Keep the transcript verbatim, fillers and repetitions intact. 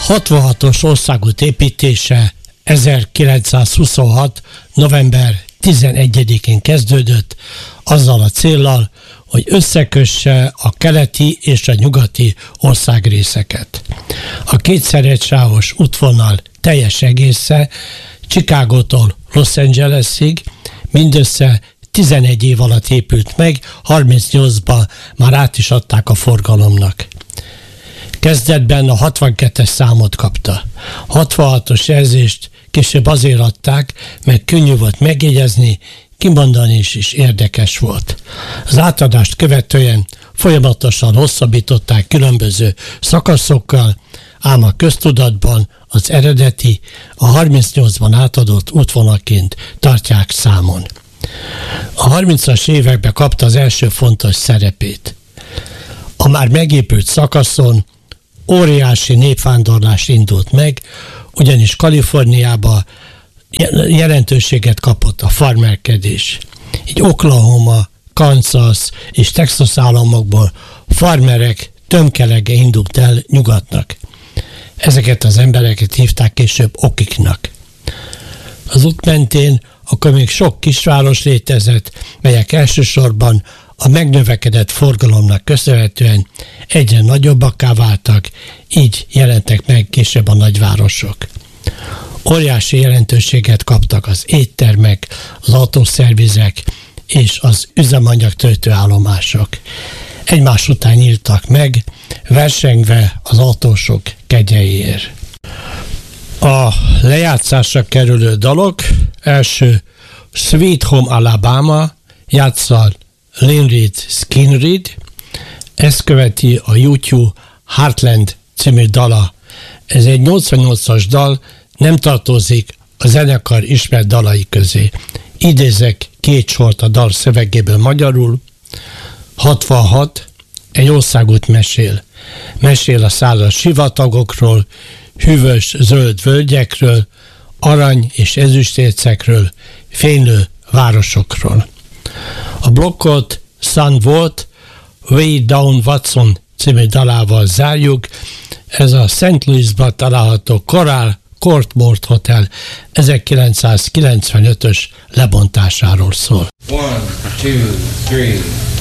hatvanhatos országút építése ezerkilencszázhuszonhat. november tizenegyedikén kezdődött, azzal a céllal, hogy összekösse a keleti és a nyugati országrészeket. A kétszeregysávos útvonal teljes egésze Chicagótól Los Angelesig mindössze tizenegy év alatt épült meg, harmincnyolcban már át is adták a forgalomnak. Kezdetben a hatvankettes számot kapta. hatvanhatos jelzést később azért adták, mert könnyű volt megjegyezni, kimondani is, is érdekes volt. Az átadást követően folyamatosan hosszabbították különböző szakaszokkal, ám a köztudatban az eredeti, a harmincnyolcban átadott útvonalként tartják számon. A harmincas években kapta az első fontos szerepét. A már megépült szakaszon óriási népvándorlás indult meg, ugyanis Kaliforniába jelentőséget kapott a farmerkedés. Így Oklahoma, Kansas és Texas államokból farmerek tömkelege indult el nyugatnak. Ezeket az embereket hívták később okiknak. Az út mentén akkor még sok kisváros létezett, melyek elsősorban a megnövekedett forgalomnak köszönhetően egyre nagyobbakká váltak, így jelentek meg később a nagyvárosok. Óriási jelentőséget kaptak az éttermek, az autószervizek és az üzemanyag töltőállomások. Egymás után nyíltak meg, versengve az autósok kegyeiért. A lejátszásra kerülő dalok első Sweet Home Alabama játssal Lynn Reed Skynyrd, ezt követi a U kettő Heartland című dala. Ez egy nyolcvannyolcas dal, nem tartozik a zenekar ismert dalai közé. Idézek két sort a dal szövegéből magyarul. hatvanhat. Egy országút mesél. Mesél a száraz sivatagokról, hűvös zöld völgyekről, arany és ezüstércekről, fénylő városokról. A blokkot Sun Volt Way Down Watson című dalával zárjuk. Ez a Saint Louisban található Coral Courtyard Hotel ezerkilencszázkilencvenötös lebontásáról szól. One, two, three.